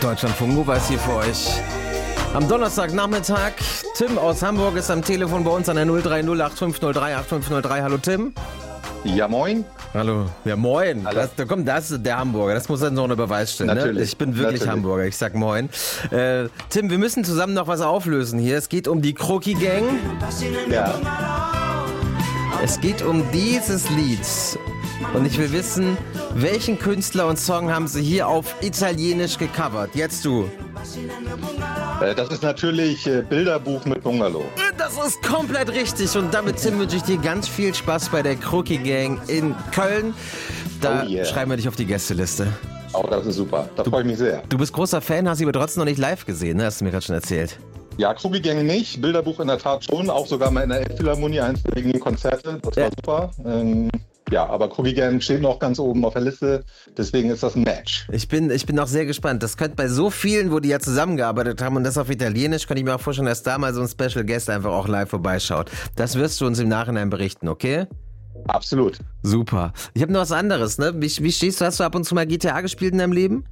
Deutschlandfunk weiß hier für euch. Am Donnerstagnachmittag, Tim aus Hamburg ist am Telefon bei uns an der 03085038503. Hallo Tim. Ja, moin. Hallo. Ja, moin. Hallo. Das ist der Hamburger. Das muss dann so eine Beweis stellen. Ne? Ich bin wirklich Hamburger. Ich sag moin. Tim, wir müssen zusammen noch was auflösen hier. Es geht um die Kroki Gang. Ja. Es geht um dieses Lied. Und ich will wissen, welchen Künstler und Song haben sie hier auf Italienisch gecovert? Jetzt du. Das ist natürlich Bilderbuch mit Bungalow. Das ist komplett richtig. Und damit, Tim, wünsche ich dir ganz viel Spaß bei der Kroki Gang in Köln. Da schreiben wir dich auf die Gästeliste. Oh, das ist super. Da freue ich mich sehr. Du bist großer Fan, hast sie aber trotzdem noch nicht live gesehen, ne? Hast du mir gerade schon erzählt. Ja, Kroki Gang nicht, Bilderbuch in der Tat schon. Auch sogar mal in der Elbphilharmonie, eins der wenigen Konzerte. Das war super. Ja, aber Kroki Gang steht noch ganz oben auf der Liste, deswegen ist das ein Match. Ich bin auch sehr gespannt. Das könnte bei so vielen, wo die ja zusammengearbeitet haben und das auf Italienisch, könnte ich mir auch vorstellen, dass da mal so ein Special Guest einfach auch live vorbeischaut. Das wirst du uns im Nachhinein berichten, okay? Absolut. Super. Ich habe noch was anderes, ne? Wie stehst du? Hast du ab und zu mal GTA gespielt in deinem Leben?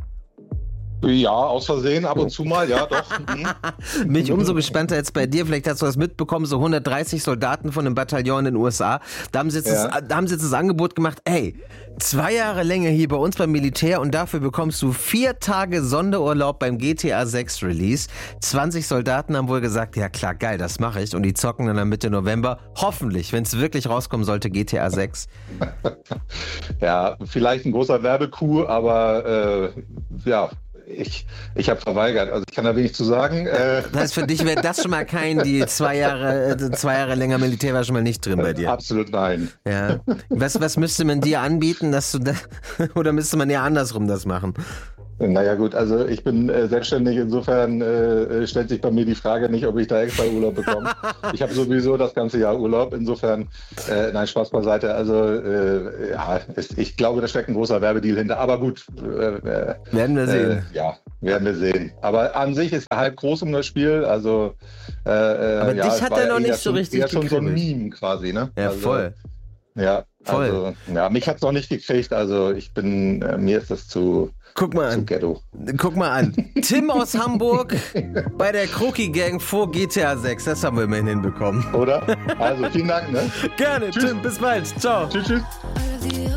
Ja, aus Versehen, ab und zu mal, ja, doch. Bin ich umso gespannter jetzt bei dir. Vielleicht hast du das mitbekommen, so 130 Soldaten von einem Bataillon in den USA. Da haben sie jetzt das Angebot gemacht, ey, 2 Jahre länger hier bei uns beim Militär und dafür bekommst du 4 Tage Sonderurlaub beim GTA 6 Release. 20 Soldaten haben wohl gesagt, ja klar, geil, das mache ich. Und die zocken dann Mitte November, hoffentlich, wenn es wirklich rauskommen sollte, GTA 6. Ja, vielleicht ein großer Werbecoup, aber ja. Ich habe verweigert, also ich kann da wenig zu sagen. Das heißt, für dich wäre das schon mal die 2 Jahre länger Militär war schon mal nicht drin bei dir. Absolut nein. Ja. Was müsste man dir anbieten, dass du oder müsste man eher andersrum das machen? Naja gut, also ich bin selbstständig, insofern stellt sich bei mir die Frage nicht, ob ich da extra Urlaub bekomme. Ich habe sowieso das ganze Jahr Urlaub, insofern, nein, Spaß beiseite. Also ja, ich glaube, da steckt ein großer Werbedeal hinter, aber gut. Werden wir sehen. Ja, werden wir sehen. Aber an sich ist er halb groß um das Spiel, also aber ja, dich hat er noch nicht so richtig gekriegt. Ja, schon so ein gekriegt. Meme quasi, ne? Ja, also, voll. Ja, voll. Also, ja, mich hat's noch nicht gekriegt, also mir ist das zu Ghetto. Guck mal an. Tim aus Hamburg bei der Kroki Gang vor GTA 6. Das haben wir immerhin hinbekommen. Oder? Also vielen Dank, ne? Gerne, tschüss. Tim, bis bald. Ciao. Tschüss.